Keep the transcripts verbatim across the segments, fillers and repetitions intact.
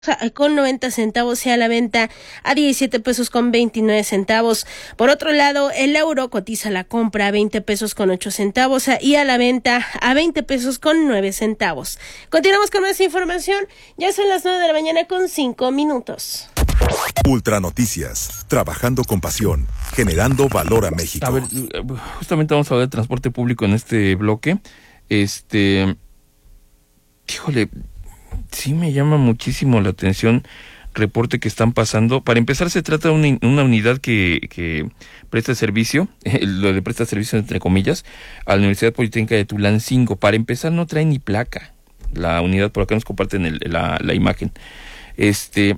con noventa centavos y a la venta a diecisiete pesos con veintinueve centavos. Por otro lado, el euro cotiza la compra a veinte pesos con ocho centavos y a la venta a veinte pesos con nueve centavos. Continuamos con más información. Ya son las nueve de la mañana con cinco minutos. Ultra Noticias, trabajando con pasión, generando valor a México. A ver, justamente vamos a hablar de transporte público en este bloque. Este, híjole, sí me llama muchísimo la atención reporte que están pasando. Para empezar, se trata de una, una unidad que, que presta servicio, lo de presta servicio entre comillas, a la Universidad Politécnica de Tulancingo. Para empezar, no trae ni placa la unidad, por acá nos comparten el, la, la imagen. Este...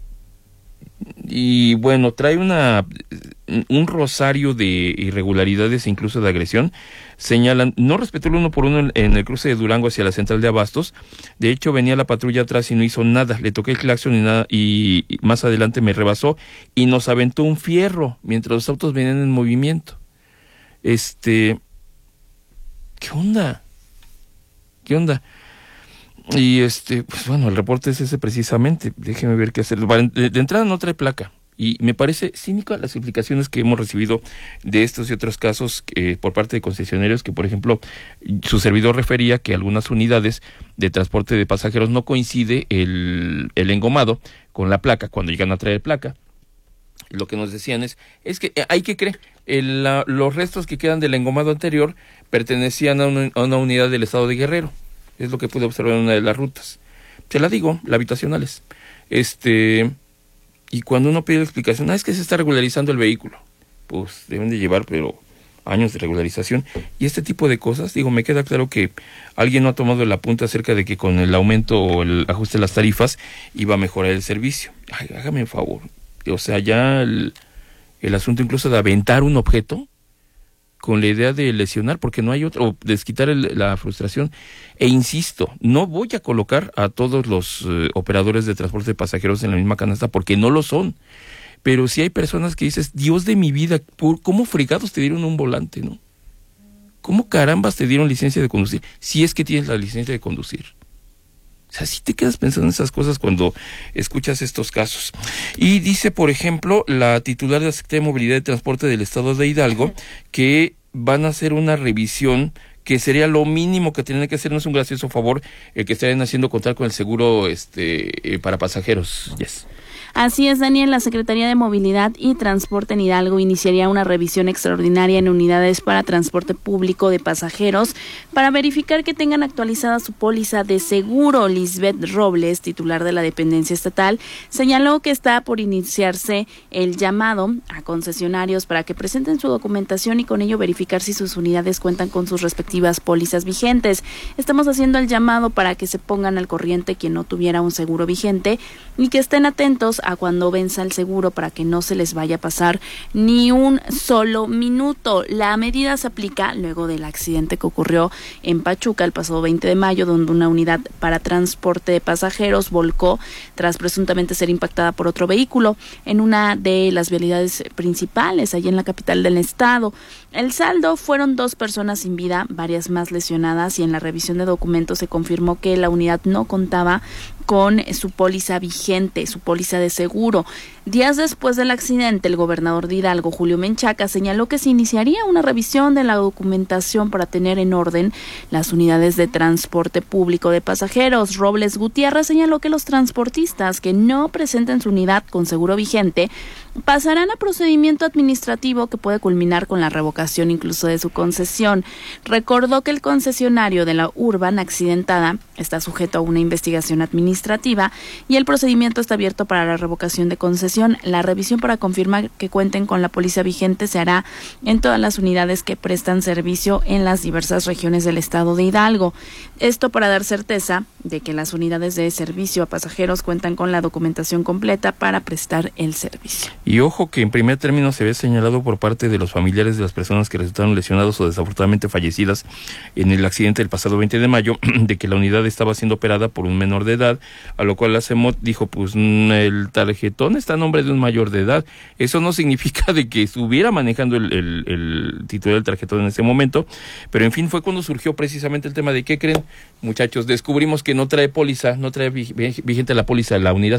Y bueno, trae una un rosario de irregularidades e incluso de agresión. Señalan, no respetó el uno por uno en, en el cruce de Durango hacia la central de Abastos. De hecho, venía la patrulla atrás y no hizo nada. Le toqué el claxon y nada, y más adelante me rebasó y nos aventó un fierro mientras los autos venían en movimiento. Este, ¿qué onda? ¿Qué onda? Y este, pues bueno, el reporte es ese precisamente. Déjeme ver qué hacer. De, de entrada no trae placa. Y me parece cínico las explicaciones que hemos recibido de estos y otros casos eh, por parte de concesionarios, que por ejemplo, su servidor refería que algunas unidades de transporte de pasajeros no coincide el, el engomado con la placa cuando llegan a traer placa. Lo que nos decían es, es que hay que creer, el, la, los restos que quedan del engomado anterior pertenecían a una, a una unidad del estado de Guerrero. Es lo que pude observar en una de las rutas. Te la digo, la habitacionales. Este, y cuando uno pide la explicación, ah, es que se está regularizando el vehículo. Pues deben de llevar, pero años de regularización. Y este tipo de cosas, digo, me queda claro que alguien no ha tomado el apunte acerca de que con el aumento o el ajuste de las tarifas iba a mejorar el servicio. Ay, hágame un favor. O sea, ya el, el asunto incluso de aventar un objeto con la idea de lesionar, porque no hay otro, o desquitar el, la frustración. E insisto, no voy a colocar a todos los eh, operadores de transporte de pasajeros en la misma canasta, porque no lo son. Pero sí hay personas que dices, Dios de mi vida, ¿cómo fregados te dieron un volante, no? ¿Cómo carambas te dieron licencia de conducir? Si es que tienes la licencia de conducir. O sea, sí te quedas pensando en esas cosas cuando escuchas estos casos. Y dice, por ejemplo, la titular de la Secretaría de Movilidad y Transporte del Estado de Hidalgo, que van a hacer una revisión que sería lo mínimo que tienen que hacer. No es un gracioso favor el que estarían haciendo contar con el seguro este eh, para pasajeros. Yes. Así es, Daniel. La Secretaría de Movilidad y Transporte en Hidalgo iniciaría una revisión extraordinaria en unidades para transporte público de pasajeros para verificar que tengan actualizada su póliza de seguro. Lisbeth Robles, titular de la dependencia estatal, señaló que está por iniciarse el llamado a concesionarios para que presenten su documentación y con ello verificar si sus unidades cuentan con sus respectivas pólizas vigentes. Estamos haciendo el llamado para que se pongan al corriente quien no tuviera un seguro vigente y que estén atentos a cuando venza el seguro para que no se les vaya a pasar ni un solo minuto. La medida se aplica luego del accidente que ocurrió en Pachuca el pasado veinte de mayo, donde una unidad para transporte de pasajeros volcó tras presuntamente ser impactada por otro vehículo en una de las vialidades principales allí en la capital del estado. El saldo fueron dos personas sin vida, varias más lesionadas, y en la revisión de documentos se confirmó que la unidad no contaba con su póliza vigente, su póliza de seguro. Días después del accidente, el gobernador de Hidalgo, Julio Menchaca, señaló que se iniciaría una revisión de la documentación para tener en orden las unidades de transporte público de pasajeros. Robles Gutiérrez señaló que los transportistas que no presenten su unidad con seguro vigente pasarán a procedimiento administrativo que puede culminar con la revocación incluso de su concesión. Recordó que el concesionario de la Urban accidentada está sujeto a una investigación administrativa y el procedimiento está abierto para la revocación de concesión. La revisión para confirmar que cuenten con la póliza vigente se hará en todas las unidades que prestan servicio en las diversas regiones del estado de Hidalgo. Esto para dar certeza de que las unidades de servicio a pasajeros cuentan con la documentación completa para prestar el servicio. Y ojo que en primer término se ve señalado por parte de los familiares de las personas que resultaron lesionados o desafortunadamente fallecidas en el accidente del pasado veinte de mayo, de que la unidad estaba siendo operada por un menor de edad a lo cual la CEMOT dijo, pues el tarjetón está a nombre de un mayor de edad. Eso no significa de que estuviera manejando el, el, el titular del tarjetón en ese momento, pero en fin, fue cuando surgió precisamente el tema de, ¿qué creen, muchachos? Descubrimos que no trae póliza, no trae vigente la póliza, la unidad